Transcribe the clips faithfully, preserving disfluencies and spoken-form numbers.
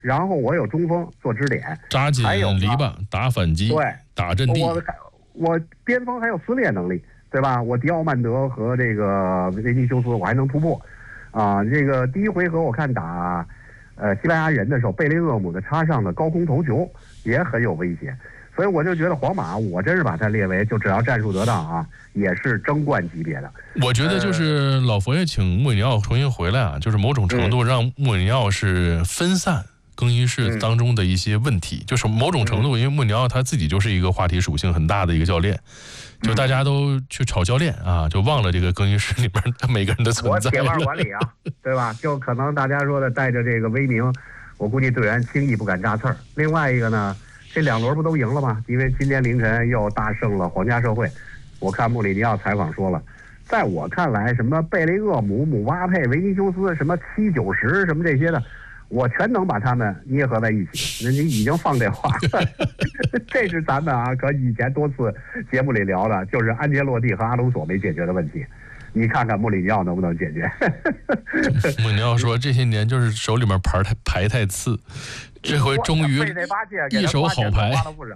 然后我有中锋做支点， 扎紧篱笆打反击， 对， 打阵地。 我我边锋还有撕裂能力，对吧？我迪奥曼德和这个维尼修斯我还能突破，啊，这个第一回合我看打呃西班牙人的时候，贝雷厄姆的插上的高空头球也很有威胁，所以我就觉得皇马，我真是把它列为就只要战术得当啊，也是争冠级别的。 我觉得就是老佛爷请穆里尼奥重新回来啊，就是某种程度让穆里尼奥是分散更衣室当中的一些问题，嗯、就是某种程度，因为穆里尼奥他自己就是一个话题属性很大的一个教练，就大家都去炒教练啊，就忘了这个更衣室里边他每个人的存在。 我铁腕管理啊，对吧？就可能大家说的带着这个威名，我估计队员轻易不敢扎刺儿。另外一个呢，这两轮不都赢了吗？因为今天凌晨又大胜了皇家社会。我看穆里尼奥采访说了，在我看来，什么贝雷厄姆、姆巴佩、维尼修斯，什么七九十什么这些的，我全能把他们捏合在一起。人家已经放这话了，这是咱们啊，可以前多次节目里聊的，就是安切洛蒂和阿隆索没解决的问题。你看看穆里尼奥能不能解决？ 穆里尼奥说这些年就是手里面牌太牌太次，这回终于一手好牌。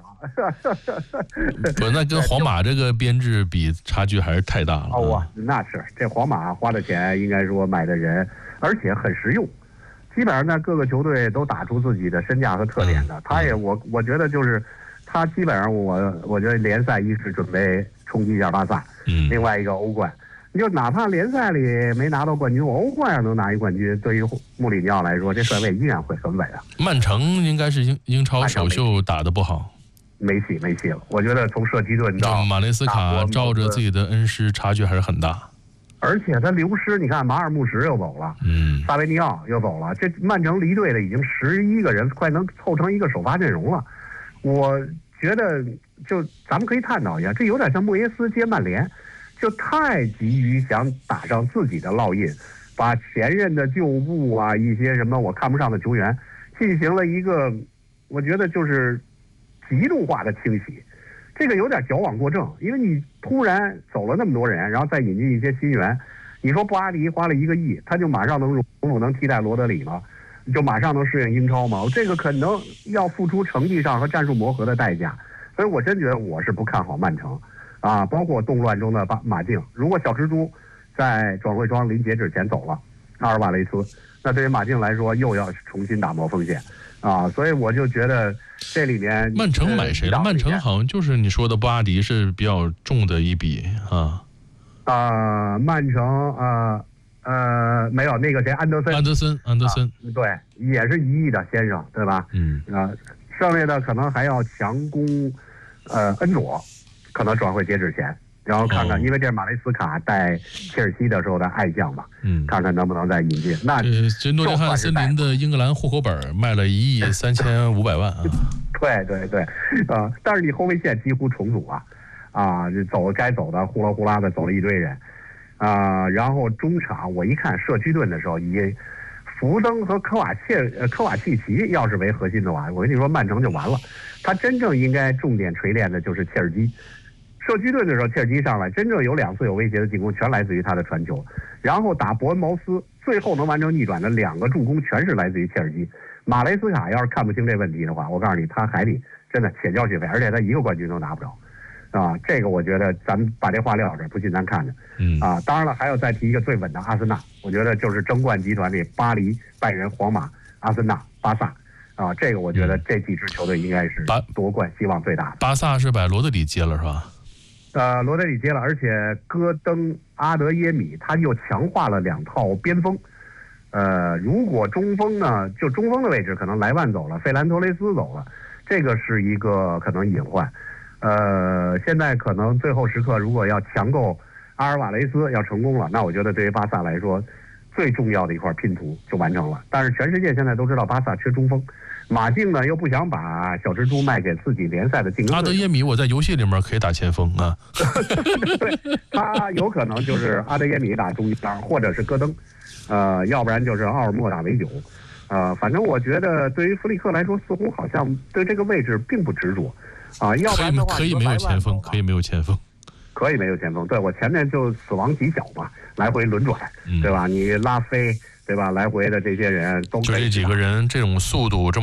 不，那跟皇马这个编制比，差距还是太大了。 哦啊，那是这皇马花的钱，应该说买的人，而且很实用。基本上在各个球队都打出自己的身价和特点的。嗯、他也我我觉得就是他基本上我我觉得联赛一是准备冲击一下巴萨，嗯，另外一个欧冠。就哪怕联赛里没拿到冠军，我欧冠上能拿一冠军，对于穆里尼奥来说，这帅位依然会很稳啊。 曼城应该是英英超首秀打得不好， 没戏没戏了。我觉得从射击盾到马雷斯卡照着自己的恩师，差距还是很大。 而且他流失，你看马尔穆什又走了，嗯，萨维尼奥又走了，这曼城离队的已经十一个人，快能凑成一个首发阵容了。我觉得就咱们可以探讨一下，这有点像莫耶斯接曼联。就太急于想打上自己的烙印，把前任的旧部啊一些什么我看不上的球员进行了一个，我觉得就是极度化的清洗，这个有点矫枉过正。因为你突然走了那么多人，然后再引进一些新援，你说布阿迪花了一个亿，他就马上能融入能替代罗德里吗？就马上能适应英超吗？这个可能要付出成绩上和战术磨合的代价，所以我真觉得我是不看好曼城。啊，包括动乱中的马马竞，如果小蜘蛛在转会窗临截止前走了，阿尔瓦雷斯，那对于马竞来说又要重新打磨锋线啊，所以我就觉得这里面曼城买谁了？曼城好像就是你说的布阿迪是比较重的一笔啊。 啊、呃，曼城啊 呃, 呃没有那个谁安德森， 安德森，安德森、 啊，对，也是一亿的先生，对吧？嗯啊，剩下的可能还要强攻呃恩佐。可能转会截止前，然后看看，哦、因为这是马雷斯卡带切尔西的时候的爱将嘛，嗯，看看能不能再引进。那这诺丁汉森林的英格兰户口本卖了一亿三千五百万啊！ 对对对，啊、呃，但是你后卫线几乎重组啊，啊，走该走的呼啦呼啦的走了一堆人，啊、呃，然后中场我一看社区盾的时候，以福登和科瓦切呃科瓦契奇要是为核心的话，我跟你说曼城就完了。他真正应该重点锤炼的就是切尔基。社区盾的时候，切尔基上来真正有两次有威胁的进攻，全来自于他的传球。然后打伯恩茅斯，最后能完成逆转的两个助攻，全是来自于切尔基。马雷斯卡要是看不清这问题的话，我告诉你，他还得真的且交学费，而且他一个冠军都拿不着。啊，这个我觉得咱们把这话撂这，不信咱看着。嗯啊，当然了，还要再提一个最稳的阿森纳，我觉得就是争冠集团里巴黎、拜仁、皇马、阿森纳、巴萨。啊，这个我觉得这几支球队应该是夺冠希望最大的。 巴萨是把罗德里接了是吧？ 呃，罗德里接了，而且戈登、阿德耶米他又强化了两套边锋。呃，如果中锋呢，就中锋的位置可能莱万走了，费兰托雷斯走了，这个是一个可能隐患。呃，现在可能最后时刻如果要强购阿尔瓦雷斯要成功了，那我觉得对于巴萨来说最重要的一块拼图就完成了。但是全世界现在都知道巴萨缺中锋。马竞呢又不想把小蜘蛛卖给自己联赛的竞争对手。 阿德耶米我在游戏里面可以打前锋啊。 对，他有可能就是阿德耶米打中间，或者是戈登，呃，要不然就是奥尔莫打维九。呃，反正我觉得对于弗里克来说，似乎好像对这个位置并不执着啊。要不然的话， 可以没有前锋，可以没有前锋， 可以没有前锋。对，我前面就死亡极小嘛，来回轮转，对吧？你拉菲，对吧？来回的这些人都可以。 就这几个人这种速度这么。